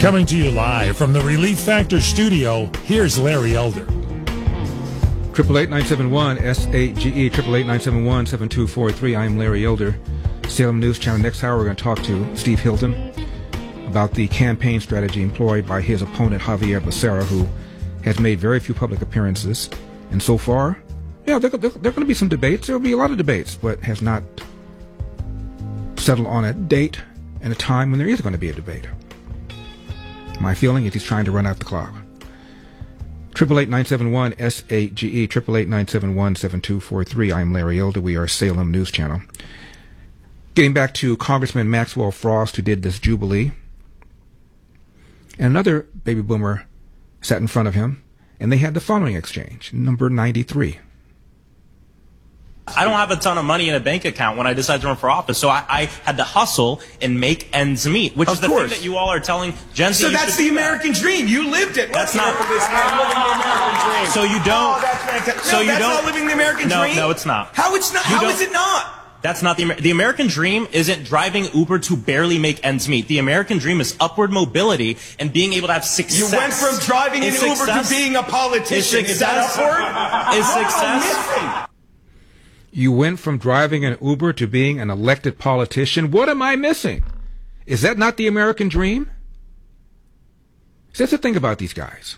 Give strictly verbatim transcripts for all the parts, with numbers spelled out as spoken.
Coming to you live from the Relief Factor studio, here's Larry Elder. Triple eight nine seven one S A G E triple eight nine seven one seven two four three. I am Larry Elder, Salem News Channel. Next hour, we're going to talk to Steve Hilton about the campaign strategy employed by his opponent Javier Becerra, who has made very few public appearances, and so far, yeah, there, there, there are going to be some debates. There will be a lot of debates, but has not settled on a date and a time when there is going to be a debate. My feeling is he's trying to run out the clock. Triple eight nine seven one S A G E triple eight nine seven one seven two four three. I'm Larry Elder. We are Salem News Channel. Getting back to Congressman Maxwell Frost, who did this Jubilee, and another baby boomer sat in front of him, and they had the following exchange. Number ninety-three. I don't have a ton of money in a bank account when I decided to run for office, so I, I had to hustle and make ends meet, which of is the course. thing that you all are telling Gen Z. So that's the American dream. You lived it. That's not. I'm living the American dream. So you don't. Oh, that's fantastic. So no, you that's don't. not living the American no, dream. No, it's not. How it's not? You How don't- is it not? That's not the Amer- the American dream. Isn't driving Uber to barely make ends meet. The American dream is upward mobility and being able to have success. You went from driving an Is Uber success- to being a politician. Is Is that success- upward? Is What am I success? missing? You went from driving an Uber to being an elected politician. What am I missing? Is that not the American dream? See, that's the thing about these guys.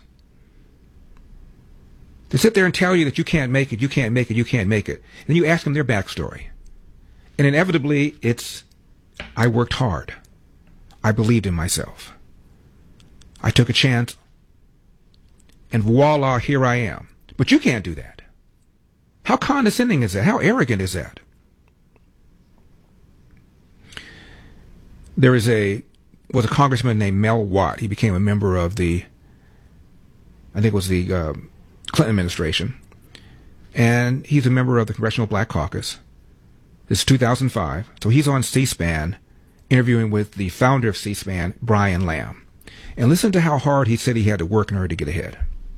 They sit there and tell you that you can't make it, you can't make it, you can't make it. Then you ask them their backstory. And inevitably, it's, I worked hard. I believed in myself. I took a chance. And voila, here I am. But you can't do that. How condescending is that? How arrogant is that? There is a was a congressman named Mel Watt. He became a member of the, I think it was the uh, Clinton administration, and he's a member of the Congressional Black Caucus. This is two thousand five, so he's on C-SPAN, interviewing with the founder of C-SPAN, Brian Lamb, and listen to how hard he said he had to work in order to get ahead.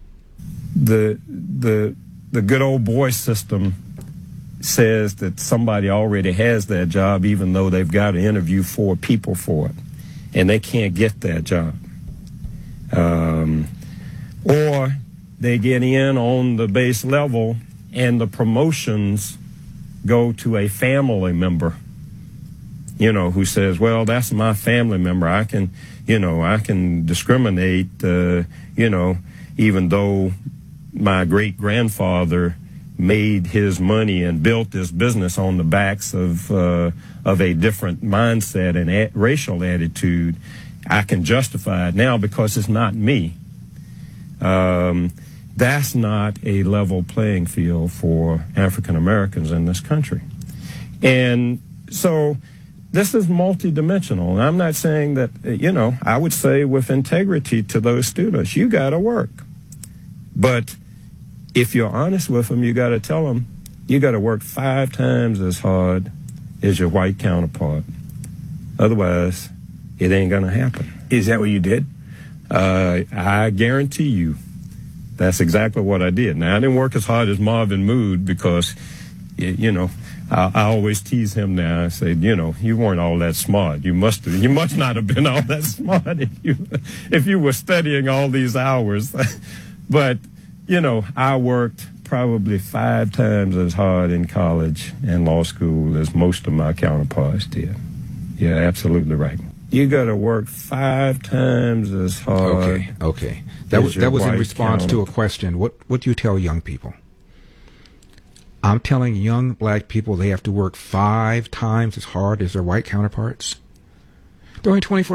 The the the good old boy system says that somebody already has that job, even though they've got to interview four people for it, and they can't get that job. Um, or they get in on the base level, and the promotions go to a family member, you know, who says, well, that's my family member. I can, you know, I can discriminate, uh, you know, even though my great-grandfather made his money and built this business on the backs of uh, of a different mindset and a- racial attitude. I can justify it now because it's not me. Um, that's not a level playing field for African Americans in this country. And so this is multidimensional. And I'm not saying that, you know, I would say with integrity to those students, you got to work. But if you're honest with them, you got to tell them you got to work five times as hard as your white counterpart. Otherwise, it ain't going to happen. Is that what you did? Uh, I guarantee you that's exactly what I did. Now, I didn't work as hard as Marvin Mood because, you know, I, I always tease him now. I say, you know, you weren't all that smart. You must have, you must not have been all that smart if you, if you were studying all these hours. But you know, I worked probably five times as hard in college and law school as most of my counterparts did. You're absolutely right. You got to work five times as hard. Okay, okay. That was that was in response to a question. What what do you tell young people? I'm telling young black people they have to work five times as hard as their white counterparts. They're only twenty-four